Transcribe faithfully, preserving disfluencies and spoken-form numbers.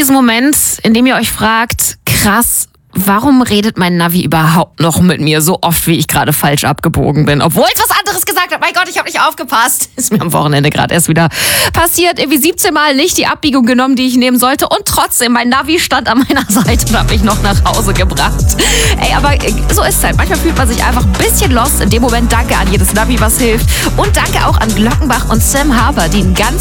diesen Moment, in dem ihr euch fragt, krass, warum redet mein Navi überhaupt noch mit mir so oft, wie ich gerade falsch abgebogen bin? Obwohl ich was anderes gesagt habe. Mein Gott, ich habe nicht aufgepasst. Ist mir am Wochenende gerade erst wieder passiert. Irgendwie siebzehn Mal nicht die Abbiegung genommen, die ich nehmen sollte. Und trotzdem, mein Navi stand an meiner Seite und hat mich noch nach Hause gebracht. Ey, aber so ist es halt. Manchmal fühlt man sich einfach ein bisschen lost. In dem Moment danke an jedes Navi, was hilft. Und danke auch an Glockenbach und Sam Harper, die ein ganz